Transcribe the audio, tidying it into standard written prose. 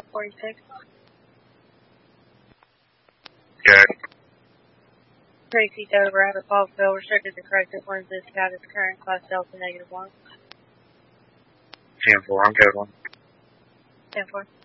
46. Good. Tracy Dover, Rabbit Fallsville, restricted to corrective lenses, status current, class Delta -1. 10-4, I'm code 1. 10-4.